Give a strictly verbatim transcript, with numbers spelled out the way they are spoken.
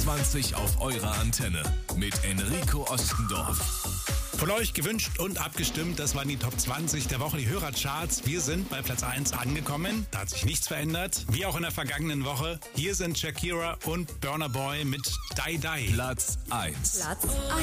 zwanzig auf eurer Antenne mit Enrico Ostendorf. Von euch gewünscht und abgestimmt, das waren die Top zwanzig der Woche, die Hörercharts. Wir sind bei Platz eins angekommen, da hat sich nichts verändert, wie auch in der vergangenen Woche. Hier sind Shakira und Burna Boy mit Die Die. Platz eins. Platz eins.